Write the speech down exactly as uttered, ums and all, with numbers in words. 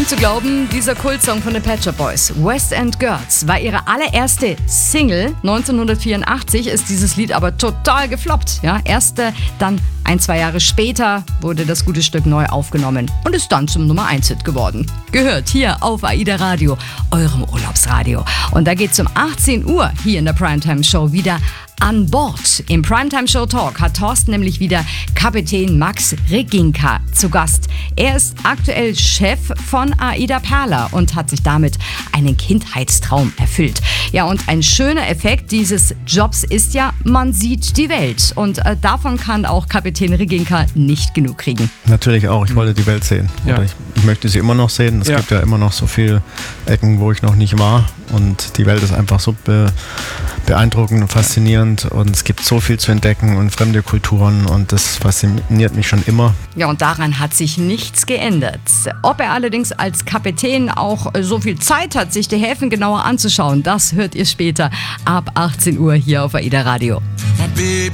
Kaum zu glauben, dieser Kultsong von den Pet Shop Boys, West End Girls, war ihre allererste Single. neunzehnhundertvierundachtzig ist dieses Lied aber total gefloppt. Ja, erst äh, dann ein, zwei Jahre später wurde das gute Stück neu aufgenommen und ist dann zum Nummer eins Hit geworden. Gehört hier auf AIDA Radio, eurem Urlaubsradio. Und da geht es um achtzehn Uhr hier in der Primetime Show wieder an Bord. Im Primetime Show Talk hat Thorsten nämlich wieder Kapitän Max Reginka zu Gast. Er ist aktuell Chef von AIDA Perla und hat sich damit einen Kindheitstraum erfüllt. Ja, und ein schöner Effekt dieses Jobs ist ja, man sieht die Welt. Und äh, davon kann auch Kapitän Reginka nicht genug kriegen. Natürlich auch, ich wollte die Welt sehen. Ja. Oder ich, ich möchte sie immer noch sehen. Es Ja. gibt ja immer noch so viele Ecken, wo ich noch nicht war. Und die Welt ist einfach so be- beeindruckend und faszinierend. Und es gibt so viel zu entdecken und fremde Kulturen. Und das fasziniert mich schon immer. Ja, und daran hat sich nichts geändert. Ob er allerdings als Kapitän auch so viel Zeit hat, sich die Häfen genauer anzuschauen, das hört ihr später ab achtzehn Uhr hier auf AIDA Radio.